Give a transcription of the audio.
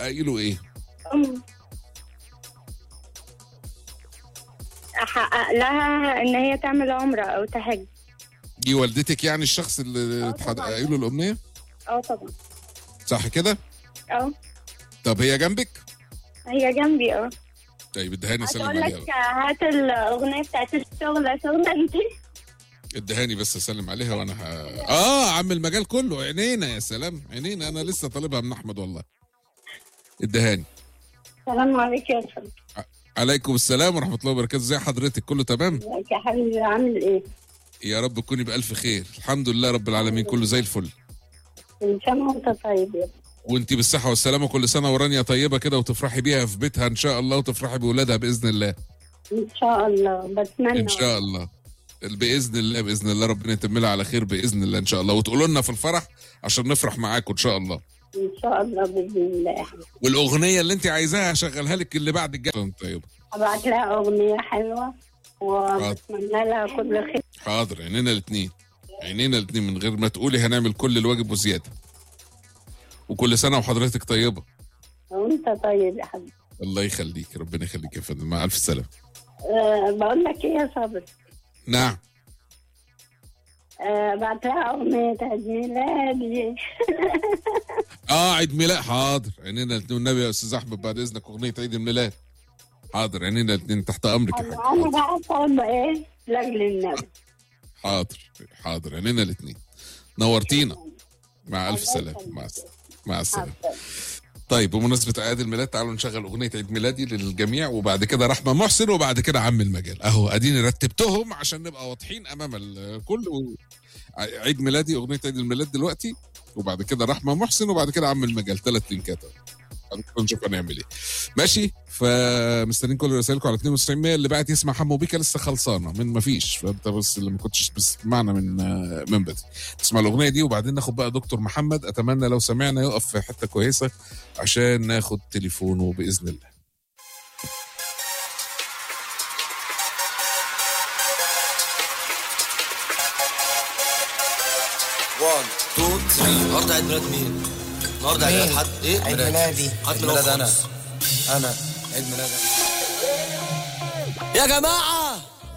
تحققي له ايه؟ احقق لها ان هي تعمل عمره او تحج. دي والدتك يعني الشخص اللي تحققي له الامنيه؟ طبعا. صح كده؟ طب هي جنبك؟ هي جنبي. طيب ادهاني اسلم هقول عليها لك هات الاغنيه بتاعت الشغله انت. ادهاني بس اسلم عليها وانا عم المجال كله عينينا. يا سلام عينينا، انا لسه طالبها من احمد والله. ادهاني. السلام عليكم يا فندم. عليكم السلام ورحمه الله وبركاته. ازي حضرتك؟ كله تمام؟ ازيك يا حبيبي، عامل ايه؟ يا رب تكوني بألف خير. الحمد لله رب العالمين، كله زي الفل. ان شاء الله وانت طيب يا وانتي بالصحة والسلامة، كل سنة ورانيا طيبة كده وتفرحي بيها في بيتها ان شاء الله، وتفرحي بولادها بإذن الله. ان شاء الله، بتمنى ان شاء الله بإذن الله، بإذن الله ربنا يتم لها على خير بإذن الله ان شاء الله، وتقولوا لنا في الفرح عشان نفرح معاكم ان شاء الله. ان شاء الله باذن الله. والأغنية اللي انت عايزاها هشغلها لك اللي بعد الجاي. طيب ابعت لها اغنية حلوة وبتمنى لها كل خير. حاضر، عينينا الاثنين، عينينا الاثنين، من غير ما تقولي هنعمل كل الواجب وزيادة. وكل سنة وحضرتك طيبة. وانت طيب يا حبيبي. الله يخليك، ربنا يخليك يا فندم، مع ألف سلامة. بقول لك ايه يا صابر؟ نعم. بعت لها اغنية عيد ميلادي. عيد ميلاد، حاضر عينينا الاثنين. والنبي يا استاذ احمد بعد اذنك اغنية عيد الميلاد. حاضر عينينا الاثنين، تحت امرك يا حاج. انا بقى اقول ايه لاجل النبي. حاضر عينينا الاثنين، نورتينا. مع الف سلامة. مع السلامة. طيب بمناسبة أعياد الميلاد تعالوا نشغل أغنية عيد ميلادي للجميع، وبعد كده رحمة محسن، وبعد كده عم المجال. أهو أديني رتبتهم عشان نبقى واضحين أمام الكل. عيد ميلادي، أغنية عيد الميلاد دلوقتي، وبعد كده رحمة محسن، وبعد كده عم المجال. 3 لينكات نشوف هنعمل ايه. ماشي، فمستنيين كل رسائلكم على 9200. اللي بعت يسمع حمو بيكا لسه خلصانه من ما فيش، فانت بس اللي ما كنتش بتسمعنا من بدري تسمع الاغنيه دي، وبعدين ناخد بقى دكتور محمد. اتمنى لو سمعنا يقف في حته كويسه عشان ناخد تليفونه باذن الله. النهارده عيد ميلاد مين؟ النهارده عيد ميلاد حد؟ ايه؟ عيد ميلادي. عيد ميلاد انا عيد ميلاد يا جماعه